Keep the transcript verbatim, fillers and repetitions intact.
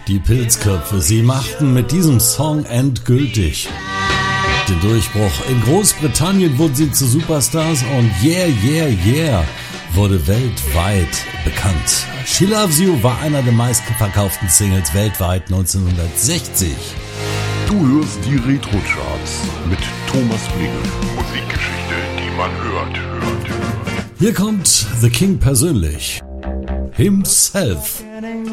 Die Pilzköpfe, sie machten mit diesem Song endgültig den Durchbruch. In Großbritannien wurden sie zu Superstars und Yeah, Yeah, Yeah wurde weltweit bekannt. She Loves You war einer der meistverkauften Singles weltweit neunzehnhundertsechzig. Du hörst die Retro-Charts mit Thomas Flegel. Musikgeschichte, die man hört, hört, hört. Hier kommt The King persönlich. Himself.